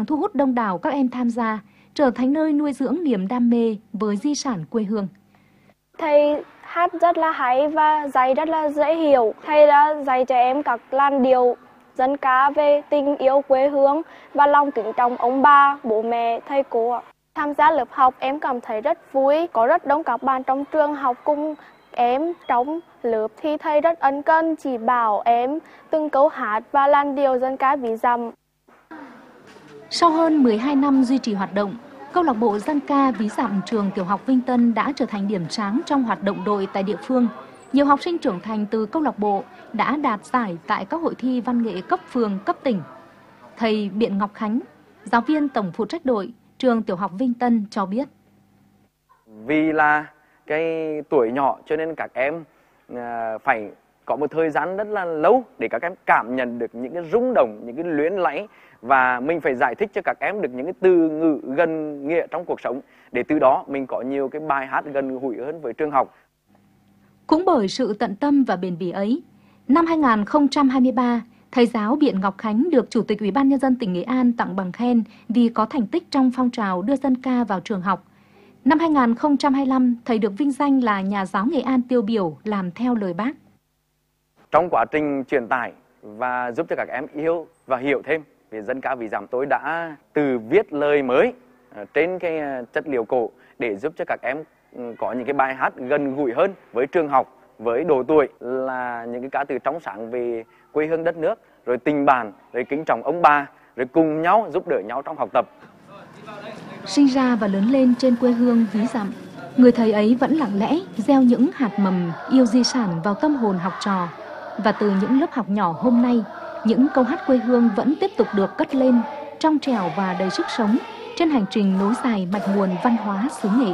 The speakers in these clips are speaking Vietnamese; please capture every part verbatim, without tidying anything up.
thu hút đông đảo các em tham gia, trở thành nơi nuôi dưỡng niềm đam mê với di sản quê hương. Thầy hát rất là hay và dạy rất là dễ hiểu. Thầy đã dạy cho em các làn điệu dân ca về tình yêu quê hương và lòng kính trọng ông bà, bố mẹ, thầy cô. Tham gia lớp học em cảm thấy rất vui, có rất đông các bạn trong trường học cùng em. Trong lớp thì thầy rất ân cần chỉ bảo em từng câu hát và làn điệu dân ca ví dặm. Sau hơn mười hai năm duy trì hoạt động, câu lạc bộ dân ca ví dặm trường tiểu học Vinh Tân đã trở thành điểm sáng trong hoạt động đội tại địa phương. Nhiều học sinh trưởng thành từ câu lạc bộ đã đạt giải tại các hội thi văn nghệ cấp phường, cấp tỉnh. Thầy Biện Ngọc Khánh, giáo viên tổng phụ trách đội trường tiểu học Vinh Tân cho biết. Vì là cái tuổi nhỏ cho nên các em phải có một thời gian rất là lâu để các em cảm nhận được những cái rung động, những cái luyến láy, và mình phải giải thích cho các em được những cái từ ngữ gần nghĩa trong cuộc sống, để từ đó mình có nhiều cái bài hát gần gũi hơn với trường học. Cũng bởi sự tận tâm và bền bỉ ấy, năm hai nghìn không trăm hai mươi ba, thầy giáo Biện Ngọc Khánh được Chủ tịch Ủy ban Nhân dân tỉnh Nghệ An tặng bằng khen vì có thành tích trong phong trào đưa dân ca vào trường học. Năm hai nghìn không trăm hai mươi lăm, thầy được vinh danh là nhà giáo Nghệ An tiêu biểu làm theo lời Bác. Trong quá trình truyền tải và giúp cho các em yêu và hiểu thêm về dân ca ví dặm, tôi đã từ viết lời mới trên cái chất liệu cổ để giúp cho các em có những cái bài hát gần gũi hơn với trường học, với độ tuổi, là những cái ca từ trong sáng về quê hương đất nước, rồi tình bạn, rồi kính trọng ông bà, rồi cùng nhau giúp đỡ nhau trong học tập. Sinh ra và lớn lên trên quê hương ví dặm, người thầy ấy vẫn lặng lẽ gieo những hạt mầm yêu di sản vào tâm hồn học trò. Và từ những lớp học nhỏ hôm nay, những câu hát quê hương vẫn tiếp tục được cất lên, trong trẻo và đầy sức sống trên hành trình nối dài mạch nguồn văn hóa xứ Nghệ.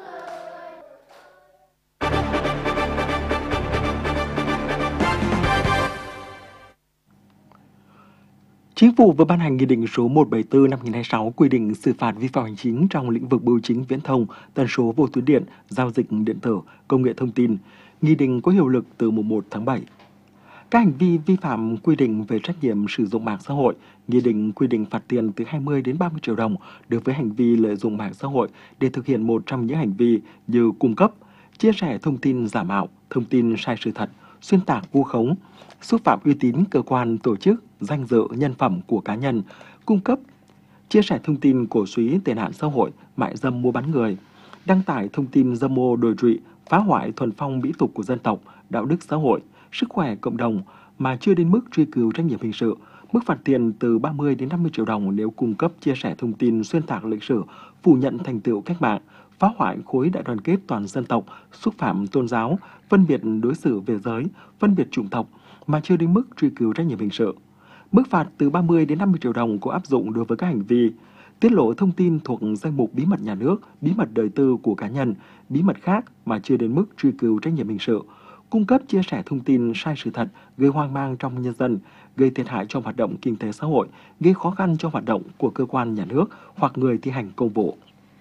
Chính phủ vừa ban hành Nghị định số một trăm bảy mươi tư năm hai nghìn không trăm hai mươi sáu quy định xử phạt vi phạm hành chính trong lĩnh vực bưu chính viễn thông, tần số vô tuyến điện, giao dịch điện tử, công nghệ thông tin. Nghị định có hiệu lực từ mùng một tháng bảy. Các hành vi vi phạm quy định về trách nhiệm sử dụng mạng xã hội, Nghị định quy định phạt tiền từ hai mươi đến ba mươi triệu đồng đối với hành vi lợi dụng mạng xã hội để thực hiện một trong những hành vi như cung cấp, chia sẻ thông tin giả mạo, thông tin sai sự thật, xuyên tạc vu khống, xúc phạm uy tín cơ quan, tổ chức, danh dự, nhân phẩm của cá nhân, cung cấp, chia sẻ thông tin cổ suý tệ nạn xã hội, mại dâm mua bán người, đăng tải thông tin dâm ô đồi trụy, phá hoại thuần phong mỹ tục của dân tộc, đạo đức xã hội, sức khỏe cộng đồng mà chưa đến mức truy cứu trách nhiệm hình sự. Mức phạt tiền từ ba mươi đến năm mươi triệu đồng nếu cung cấp, chia sẻ thông tin xuyên tạc lịch sử, phủ nhận thành tựu cách mạng, phá hoại khối đại đoàn kết toàn dân tộc, xúc phạm tôn giáo, phân biệt đối xử về giới, phân biệt chủng tộc mà chưa đến mức truy cứu trách nhiệm hình sự. Mức phạt từ ba mươi đến năm mươi triệu đồng có áp dụng đối với các hành vi tiết lộ thông tin thuộc danh mục bí mật nhà nước, bí mật đời tư của cá nhân, bí mật khác mà chưa đến mức truy cứu trách nhiệm hình sự, cung cấp, chia sẻ thông tin sai sự thật, gây hoang mang trong nhân dân, gây thiệt hại cho hoạt động kinh tế xã hội, gây khó khăn cho hoạt động của cơ quan nhà nước hoặc người thi hành công vụ.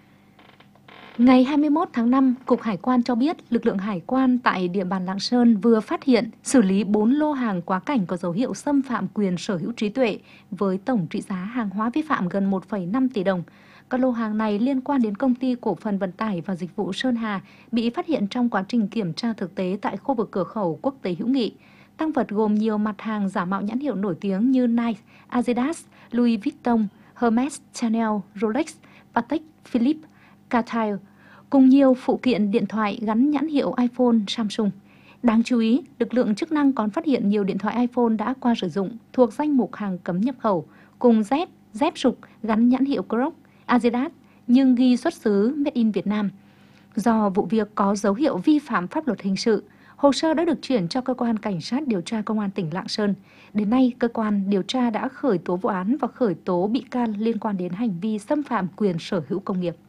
Ngày hai mươi mốt tháng năm, Cục Hải quan cho biết lực lượng hải quan tại địa bàn Lạng Sơn vừa phát hiện, xử lý bốn lô hàng quá cảnh có dấu hiệu xâm phạm quyền sở hữu trí tuệ với tổng trị giá hàng hóa vi phạm gần một phẩy năm tỷ đồng. Các lô hàng này liên quan đến Công ty Cổ phần Vận tải và Dịch vụ Sơn Hà, bị phát hiện trong quá trình kiểm tra thực tế tại khu vực cửa khẩu quốc tế hữu nghị. Tang vật gồm nhiều mặt hàng giả mạo nhãn hiệu nổi tiếng như Nike, Adidas, Louis Vuitton, Hermes, Chanel, Rolex, Patek Philippe, Cartier, cùng nhiều phụ kiện điện thoại gắn nhãn hiệu iPhone, Samsung. Đáng chú ý, lực lượng chức năng còn phát hiện nhiều điện thoại iPhone đã qua sử dụng thuộc danh mục hàng cấm nhập khẩu, cùng dép, dép sục gắn nhãn hiệu Crocs, Adidas nhưng ghi xuất xứ Made in Việt Nam. Do vụ việc có dấu hiệu vi phạm pháp luật hình sự, hồ sơ đã được chuyển cho cơ quan cảnh sát điều tra công an tỉnh Lạng Sơn. Đến nay, cơ quan điều tra đã khởi tố vụ án và khởi tố bị can liên quan đến hành vi xâm phạm quyền sở hữu công nghiệp.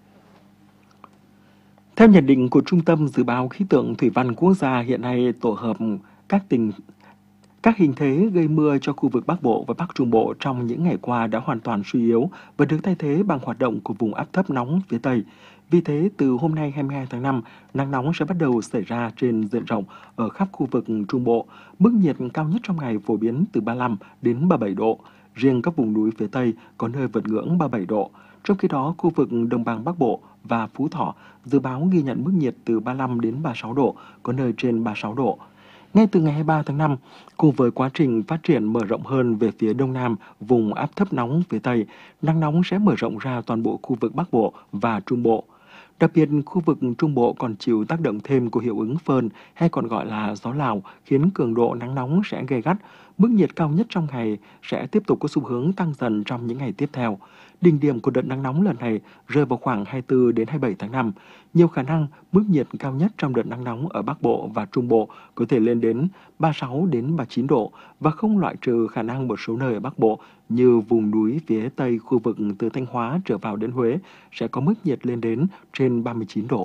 Theo nhận định của Trung tâm Dự báo Khí tượng Thủy văn Quốc gia, hiện nay tổ hợp các tình các hình thế gây mưa cho khu vực Bắc Bộ và Bắc Trung Bộ trong những ngày qua đã hoàn toàn suy yếu và được thay thế bằng hoạt động của vùng áp thấp nóng phía Tây. Vì thế, từ hôm nay hai mươi hai tháng năm, nắng nóng sẽ bắt đầu xảy ra trên diện rộng ở khắp khu vực Trung Bộ. Mức nhiệt cao nhất trong ngày phổ biến từ ba mươi lăm đến ba mươi bảy độ. Riêng các vùng núi phía Tây có nơi vượt ngưỡng ba mươi bảy độ. Trong khi đó, khu vực Đồng bằng Bắc Bộ và Phú Thọ dự báo ghi nhận mức nhiệt từ ba mươi lăm đến ba mươi sáu độ, có nơi trên ba mươi sáu độ. Ngay từ ngày hai mươi ba tháng năm, cùng với quá trình phát triển mở rộng hơn về phía Đông Nam, vùng áp thấp nóng phía Tây, nắng nóng sẽ mở rộng ra toàn bộ khu vực Bắc Bộ và Trung Bộ. Đặc biệt, khu vực Trung Bộ còn chịu tác động thêm của hiệu ứng phơn hay còn gọi là gió Lào, khiến cường độ nắng nóng sẽ gay gắt. Mức nhiệt cao nhất trong ngày sẽ tiếp tục có xu hướng tăng dần trong những ngày tiếp theo. Đỉnh điểm của đợt nắng nóng lần này rơi vào khoảng hai mươi tư đến hai mươi bảy tháng năm. Nhiều khả năng mức nhiệt cao nhất trong đợt nắng nóng ở Bắc Bộ và Trung Bộ có thể lên đến ba mươi sáu đến ba mươi chín độ và không loại trừ khả năng một số nơi ở Bắc Bộ như vùng núi phía Tây khu vực từ Thanh Hóa trở vào đến Huế sẽ có mức nhiệt lên đến trên ba mươi chín độ.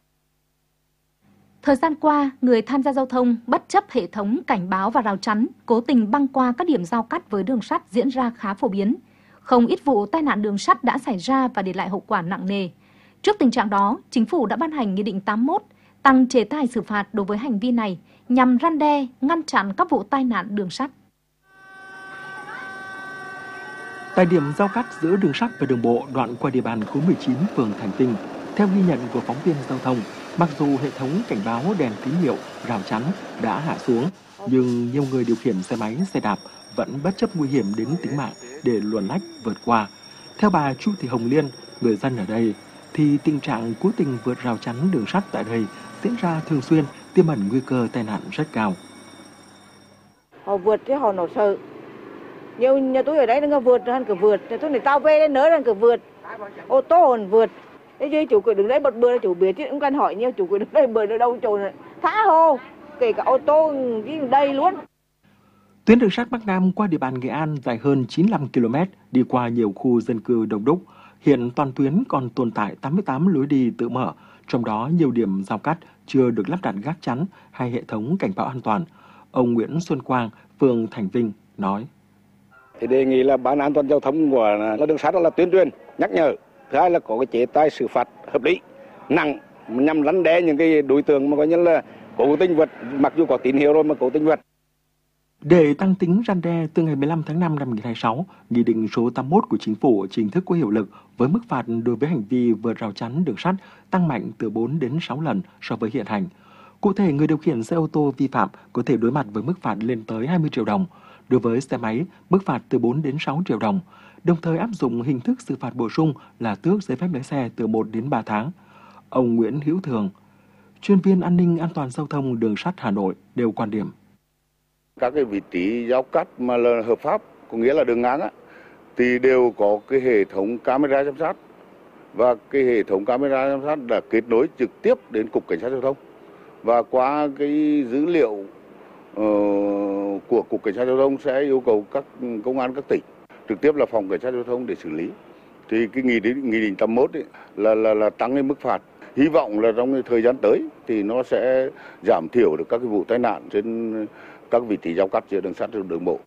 Thời gian qua, người tham gia giao thông bất chấp hệ thống cảnh báo và rào chắn, cố tình băng qua các điểm giao cắt với đường sắt diễn ra khá phổ biến. Không ít vụ tai nạn đường sắt đã xảy ra và để lại hậu quả nặng nề. Trước tình trạng đó, Chính phủ đã ban hành Nghị định tám mươi mốt, tăng chế tài xử phạt đối với hành vi này nhằm răn đe, ngăn chặn các vụ tai nạn đường sắt. Tại điểm giao cắt giữa đường sắt và đường bộ đoạn qua địa bàn khối mười chín phường Thành Tinh, theo ghi nhận của phóng viên giao thông, mặc dù hệ thống cảnh báo đèn tín hiệu, rào chắn đã hạ xuống, nhưng nhiều người điều khiển xe máy, xe đạp vẫn bất chấp nguy hiểm đến tính mạng để luồn lách vượt qua. Theo bà Chu Thị Hồng Liên, người dân ở đây, thì tình trạng cố tình vượt rào chắn đường sắt tại đây diễn ra thường xuyên, tiềm ẩn nguy cơ tai nạn rất cao. Họ vượt chứ họ nổ sợ. Nhiều nhà tôi ở đấy nó vượt, nó cứ vượt, nhà tôi này tao về đến nơi nó cứ vượt, ô tô còn vượt. Thế chứ chủ cứ đứng đấy một bữa chủ biết chứ cũng cần hỏi nhiều, chủ cứ đứng đây bữa ở đâu chỗ này thả hồ, kể cả ô tô đi đây luôn. Tuyến đường sắt Bắc Nam qua địa bàn Nghệ An dài hơn chín mươi lăm ki lô mét, đi qua nhiều khu dân cư đông đúc. Hiện toàn tuyến còn tồn tại tám mươi tám lối đi tự mở, trong đó nhiều điểm giao cắt chưa được lắp đặt gác chắn hay hệ thống cảnh báo an toàn. Ông Nguyễn Xuân Quang, phường Thành Vinh nói: Thì đề nghị là ban an toàn giao thông của đường sắt đó là tuyên truyền, nhắc nhở. Thứ hai là có cái chế tài xử phạt hợp lý, nặng nhằm răn đe những cái đối tượng mà coi như là cố tình vượt, mặc dù có tín hiệu rồi mà cố tình vượt. Để tăng tính răn đe, từ ngày mười lăm tháng năm năm hai nghìn không trăm hai mươi sáu, Nghị định số tám mươi mốt của Chính phủ chính thức có hiệu lực với mức phạt đối với hành vi vượt rào chắn đường sắt tăng mạnh từ bốn đến sáu lần so với hiện hành. Cụ thể, người điều khiển xe ô tô vi phạm có thể đối mặt với mức phạt lên tới hai mươi triệu đồng. Đối với xe máy, mức phạt từ bốn đến sáu triệu đồng. Đồng thời áp dụng hình thức xử phạt bổ sung là tước giấy phép lái xe từ một đến ba tháng. Ông Nguyễn Hữu Thường, chuyên viên an ninh an toàn giao thông đường sắt Hà Nội, đều quan điểm: các cái vị trí giao cắt mà là hợp pháp, có nghĩa là đường ngang á, thì đều có cái hệ thống camera giám sát, và cái hệ thống camera giám sát đã kết nối trực tiếp đến Cục Cảnh sát Giao thông, và qua cái dữ liệu uh, của Cục Cảnh sát Giao thông sẽ yêu cầu các công an các tỉnh trực tiếp là Phòng Cảnh sát Giao thông để xử lý. Thì cái nghị định nghị định tám mươi mốt ấy, là là là tăng cái mức phạt. Hy vọng là trong thời gian tới thì nó sẽ giảm thiểu được các cái vụ tai nạn trên các vị trí giao cắt giữa đường sắt và đường bộ.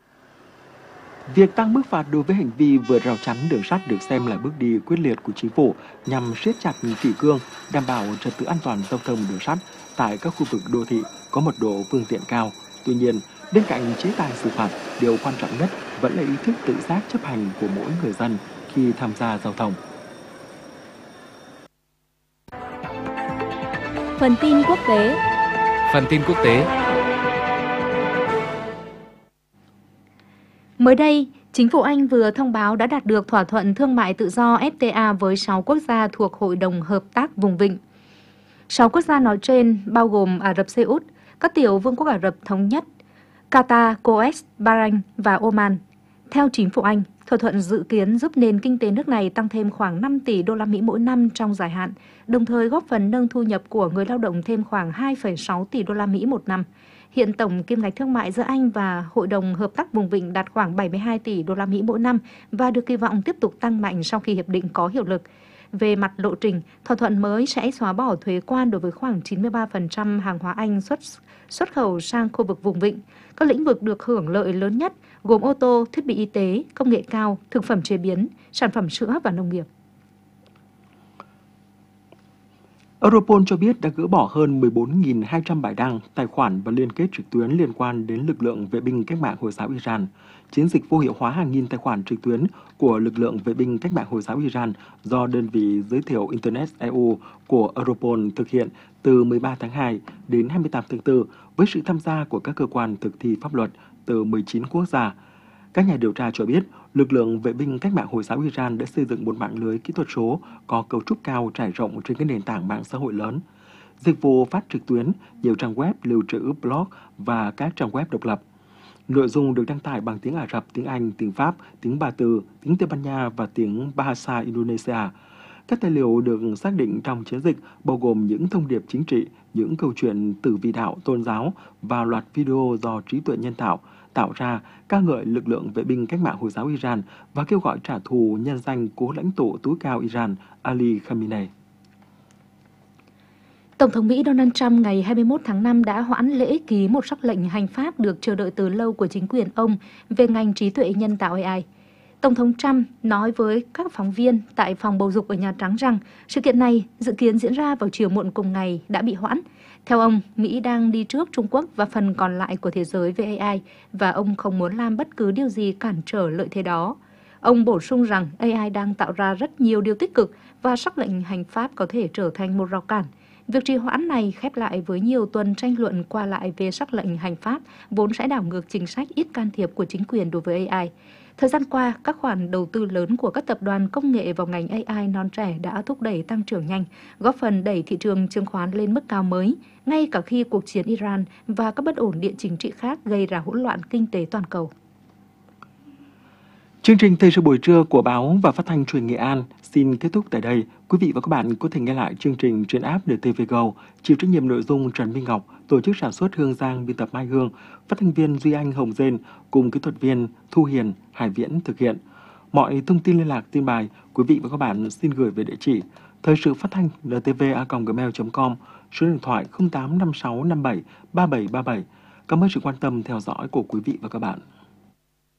Việc tăng mức phạt đối với hành vi vượt rào chắn đường sắt được xem là bước đi quyết liệt của Chính phủ nhằm siết chặt kỷ cương, đảm bảo trật tự an toàn giao thông đường sắt tại các khu vực đô thị có mật độ phương tiện cao. Tuy nhiên, bên cạnh chế tài xử phạt, điều quan trọng nhất vẫn là ý thức tự giác chấp hành của mỗi người dân khi tham gia giao thông. Phần tin quốc tế. Phần tin quốc tế. Mới đây, Chính phủ Anh vừa thông báo đã đạt được thỏa thuận thương mại tự do ép tê a với sáu quốc gia thuộc Hội đồng Hợp tác Vùng Vịnh. Sáu quốc gia nói trên bao gồm Ả Rập Xê Út, các tiểu vương quốc Ả Rập Thống Nhất, Qatar, Kuwait, Bahrain và Oman. Theo Chính phủ Anh, thỏa thuận dự kiến giúp nền kinh tế nước này tăng thêm khoảng năm tỷ đô la Mỹ mỗi năm trong dài hạn, đồng thời góp phần nâng thu nhập của người lao động thêm khoảng hai phẩy sáu tỷ đô la Mỹ một năm. Hiện tổng kim ngạch thương mại giữa Anh và Hội đồng Hợp tác Vùng Vịnh đạt khoảng bảy mươi hai tỷ đô la Mỹ mỗi năm và được kỳ vọng tiếp tục tăng mạnh sau khi hiệp định có hiệu lực. Về mặt lộ trình, thỏa thuận mới sẽ xóa bỏ thuế quan đối với khoảng chín mươi ba phần trăm hàng hóa Anh xuất xuất khẩu sang khu vực vùng vịnh. Các lĩnh vực được hưởng lợi lớn nhất gồm ô tô, thiết bị y tế, công nghệ cao, thực phẩm chế biến, sản phẩm sữa và nông nghiệp. Europol cho biết đã gỡ bỏ hơn mười bốn nghìn hai trăm bài đăng, tài khoản và liên kết trực tuyến liên quan đến lực lượng vệ binh cách mạng Hồi giáo Iran. Chiến dịch vô hiệu hóa hàng nghìn tài khoản trực tuyến của lực lượng vệ binh cách mạng Hồi giáo Iran do đơn vị giới thiệu Internet e u của Europol thực hiện từ mười ba tháng hai đến hai mươi tám tháng tư với sự tham gia của các cơ quan thực thi pháp luật từ mười chín quốc gia. Các nhà điều tra cho biết, lực lượng vệ binh cách mạng Hồi giáo Iran đã xây dựng một mạng lưới kỹ thuật số có cấu trúc cao trải rộng trên các nền tảng mạng xã hội lớn. Dịch vụ phát trực tuyến, nhiều trang web lưu trữ blog và các trang web độc lập. Nội dung được đăng tải bằng tiếng Ả Rập, tiếng Anh, tiếng Pháp, tiếng Ba Tư, tiếng Tây Ban Nha và tiếng Bahasa Indonesia. Các tài liệu được xác định trong chiến dịch bao gồm những thông điệp chính trị, những câu chuyện từ vị đạo, tôn giáo và loạt video do trí tuệ nhân tạo tạo ra ca ngợi lực lượng vệ binh cách mạng Hồi giáo Iran và kêu gọi trả thù nhân danh cố lãnh tụ tối cao Iran Ali Khamenei. Tổng thống Mỹ Donald Trump ngày hai mươi mốt tháng năm đã hoãn lễ ký một sắc lệnh hành pháp được chờ đợi từ lâu của chính quyền ông về ngành trí tuệ nhân tạo a i. Tổng thống Trump nói với các phóng viên tại phòng bầu dục ở Nhà Trắng rằng sự kiện này dự kiến diễn ra vào chiều muộn cùng ngày đã bị hoãn. Theo ông, Mỹ đang đi trước Trung Quốc và phần còn lại của thế giới về a i và ông không muốn làm bất cứ điều gì cản trở lợi thế đó. Ông bổ sung rằng a i đang tạo ra rất nhiều điều tích cực và sắc lệnh hành pháp có thể trở thành một rào cản. Việc trì hoãn này khép lại với nhiều tuần tranh luận qua lại về sắc lệnh hành pháp, vốn sẽ đảo ngược chính sách ít can thiệp của chính quyền đối với a i. Thời gian qua, các khoản đầu tư lớn của các tập đoàn công nghệ vào ngành a i non trẻ đã thúc đẩy tăng trưởng nhanh, góp phần đẩy thị trường chứng khoán lên mức cao mới, ngay cả khi cuộc chiến Iran và các bất ổn địa chính trị khác gây ra hỗn loạn kinh tế toàn cầu. Chương trình Thời sự buổi trưa của báo và phát thanh truyền Nghệ An xin kết thúc tại đây. Quý vị và các bạn có thể nghe lại chương trình trên app en tê vê Go, chịu trách nhiệm nội dung Trần Minh Ngọc, tổ chức sản xuất Hương Giang, biên tập Mai Hương, phát thanh viên Duy Anh, Hồng Dên cùng kỹ thuật viên Thu Hiền, Hải Viễn thực hiện. Mọi thông tin liên lạc tin bài, quý vị và các bạn xin gửi về địa chỉ thời sự phát thanh en tê vê a còng gmail chấm com, số điện thoại không tám năm sáu năm bảy ba bảy ba bảy. Cảm ơn sự quan tâm theo dõi của quý vị và các bạn.